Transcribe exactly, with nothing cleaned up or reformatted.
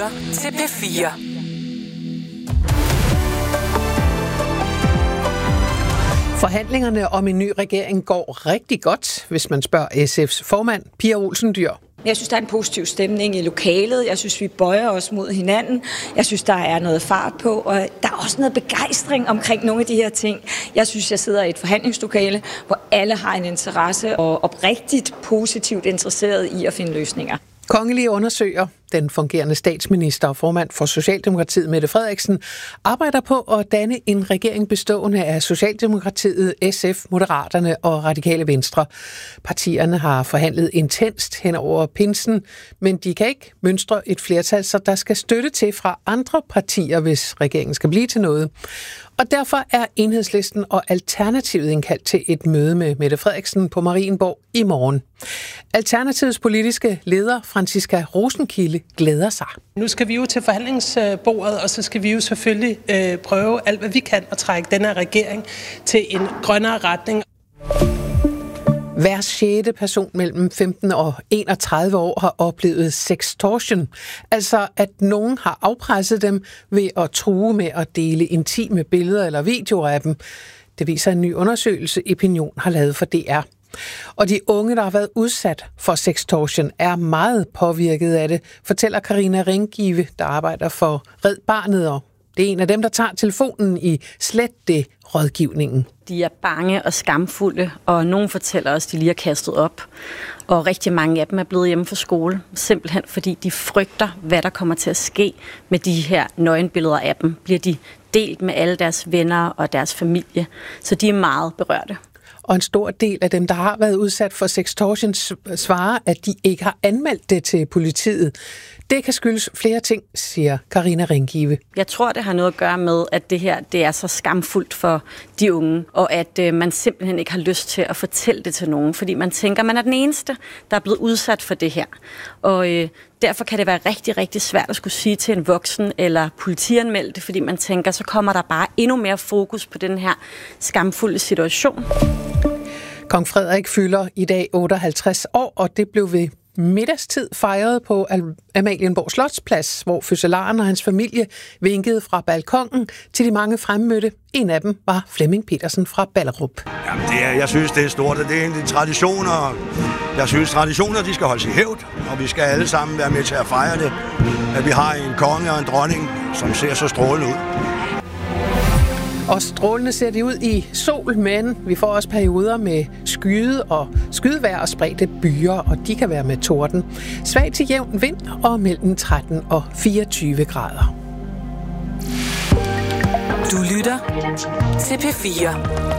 lytter til P fire. Forhandlingerne om en ny regering går rigtig godt, hvis man spørger S F's formand, Pia Olsen Dyhr. Jeg synes, der er en positiv stemning i lokalet. Jeg synes, vi bøjer os mod hinanden. Jeg synes, der er noget fart på, og der er også noget begejstring omkring nogle af de her ting. Jeg synes, jeg sidder i et forhandlingslokale, hvor alle har en interesse og oprigtigt positivt interesseret i at finde løsninger. Kongelige undersøger, den fungerende statsminister og formand for Socialdemokratiet, Mette Frederiksen, arbejder på at danne en regering bestående af Socialdemokratiet, S F, Moderaterne og Radikale Venstre. Partierne har forhandlet intenst hen over pinsen, men de kan ikke mønstre et flertal, så der skal støtte til fra andre partier, hvis regeringen skal blive til noget. Og derfor er Enhedslisten og Alternativet indkaldt til et møde med Mette Frederiksen på Marienborg i morgen. Alternativets politiske leder, Franciska Rosenkilde, glæder sig. Nu skal vi jo til forhandlingsbordet, og så skal vi jo selvfølgelig øh, prøve alt, hvad vi kan at trække den her regering til en grønnere retning. Hver sjette person mellem femten og enogtredive år har oplevet sextortion, altså at nogen har afpresset dem ved at true med at dele intime billeder eller videoer af dem. Det viser en ny undersøgelse, Opinion har lavet for D R. Og de unge, der har været udsat for sextortion, er meget påvirket af det, fortæller Karina Ringgive, der arbejder for Red Barnet, og det er en af dem, der tager telefonen i Slet det rådgivningen. De er bange og skamfulde, og nogen fortæller os, at de lige har kastet op. Og rigtig mange af dem er blevet hjemme fra skole, simpelthen fordi de frygter, hvad der kommer til at ske med de her nøgenbilleder af dem. Bliver de delt med alle deres venner og deres familie, så de er meget berørte. Og en stor del af dem, der har været udsat for sextortion, svarer, at de ikke har anmeldt det til politiet. Det kan skyldes flere ting, siger Karina Ringgive. Jeg tror, det har noget at gøre med, at det her det er så skamfuldt for de unge, og at øh, man simpelthen ikke har lyst til at fortælle det til nogen, fordi man tænker, at man er den eneste, der er blevet udsat for det her. Og øh, derfor kan det være rigtig, rigtig svært at skulle sige til en voksen eller politianmelde det, fordi man tænker, så kommer der bare endnu mere fokus på den her skamfulde situation. Kong Frederik fylder i dag otteoghalvtreds år, og det blev ved middagstid fejret på Amalienborg Slotsplads, hvor fødselaren og hans familie vinkede fra balkongen til de mange fremmødte. En af dem var Flemming Petersen fra Ballerup. Jamen, det er, jeg synes, det er stort, og det er egentlig traditioner. Jeg synes, traditioner de skal holdes i hævd, og vi skal alle sammen være med til at fejre det. At vi har en konge og en dronning, som ser så strålende ud. Og strålende ser det ud i sol, men vi får også perioder med skyde og skydevejr og spredte byer, og de kan være med torden. Svag til jævn vind og mellem tretten og fireogtyve grader. Du lytter til P fire.